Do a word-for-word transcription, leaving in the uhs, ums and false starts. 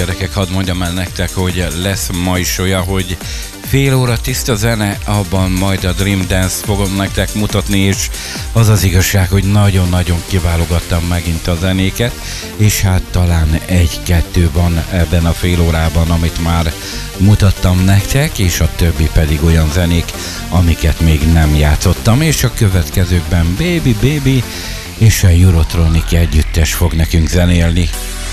gyerekek, hadd mondjam el nektek, hogy lesz ma is olyan, hogy fél óra tiszta zene, abban majd a Dream Dance fogom nektek mutatni, és az az igazság, hogy nagyon-nagyon kiválogattam megint a zenéket, és hát talán egy-kettő van ebben a fél órában, amit már mutattam nektek, és a többi pedig olyan zenék, amiket még nem játszottam, és a következőkben Baby Baby és a Eurotronic együttes fog nekünk zenélni.